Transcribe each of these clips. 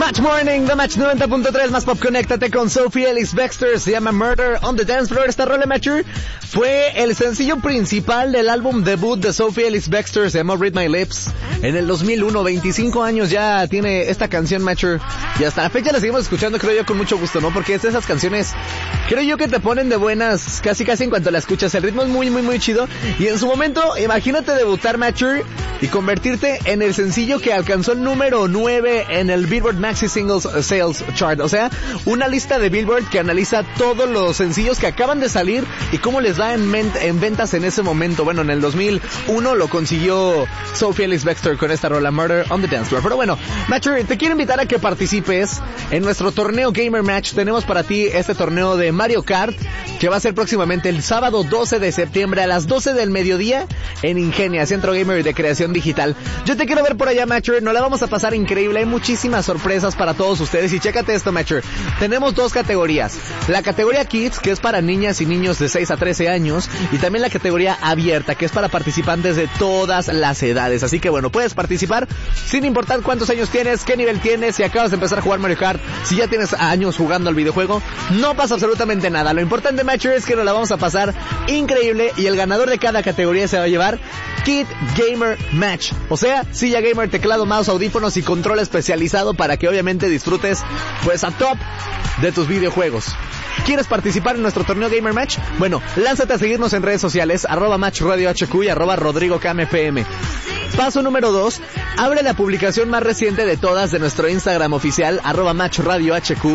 Match Morning, The Match 90.3, más pop, conéctate con Sophie Ellis Bextor, se llama Murder on the Dance Floor. Esta rola, Matcher, fue el sencillo principal del álbum debut de Sophie Ellis Bextor, se llamó Read My Lips, en el 2001, 25 años ya tiene esta canción, Matcher, y hasta la fecha la seguimos escuchando, creo yo, con mucho gusto, ¿no? Porque es de esas canciones, creo yo, que te ponen de buenas casi en cuanto la escuchas. El ritmo es muy chido, y en su momento, imagínate debutar, Matcher, y convertirte en el sencillo que alcanzó el número 9 en el Billboard Maxi Singles Sales Chart. O sea, una lista de Billboard que analiza todos los sencillos que acaban de salir y cómo les va en ventas en ese momento. Bueno, en el 2001 lo consiguió Sophie Ellis Bextor con esta rola, Murder on the Dance Floor. Pero bueno, Matcher, te quiero invitar a que participes en nuestro torneo Gamer Match. Tenemos para ti este torneo de Mario Kart que va a ser próximamente el sábado 12 de septiembre a las 12 del mediodía en Ingenia, Centro Gamer de Creación Digital. Yo te quiero ver por allá, Matcher. Nos la vamos a pasar increíble. Hay muchísimas sorpresas para todos ustedes. Y chécate esto, Matcher. Tenemos dos categorías. La categoría Kids, que es para niñas y niños de 6 a 13 años. Y también la categoría abierta, que es para participantes de todas las edades. Así que bueno, puedes participar sin importar cuántos años tienes, qué nivel tienes, si acabas de empezar a jugar Mario Kart, si ya tienes años jugando al videojuego. No pasa absolutamente nada. Lo importante, Matcher, es que nos la vamos a pasar increíble. Y el ganador de cada categoría se va a llevar Kid Gamer Match. O sea, silla gamer, teclado, mouse, audífonos y control especializado para que obviamente disfrutes pues a top de tus videojuegos. ¿Quieres participar en nuestro torneo Gamer Match? Bueno, lánzate a seguirnos en redes sociales, @MatchRadioHQ y @RodrigoCamFM. Paso número 2, abre la publicación más reciente de todas de nuestro Instagram oficial, @MatchRadioHQ.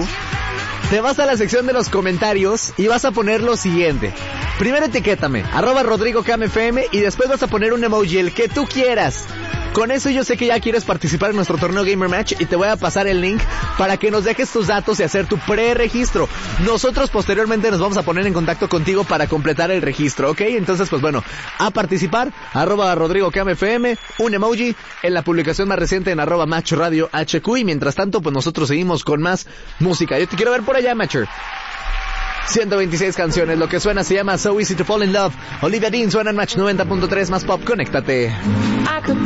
Te vas a la sección de los comentarios y vas a poner lo siguiente. Primero etiquétame, @RodrigoCamFM, y después vas a poner un emoji, el que tú quieras. Con eso yo sé que ya quieres participar en nuestro torneo Gamer Match y te voy a pasar el link para que nos dejes tus datos y hacer tu preregistro. Nosotros posteriormente nos vamos a poner en contacto contigo para completar el registro, ¿ok? Entonces, pues bueno, a participar, @RodrigoCamFM, un emoji en la publicación más reciente en @MatchRadioHQ, y mientras tanto, pues nosotros seguimos con más música. Yo te quiero ver por allá, Matcher. 126 canciones, lo que suena se llama So Easy to Fall in Love. Olivia Dean suena en Match 90.3, más pop, conéctate.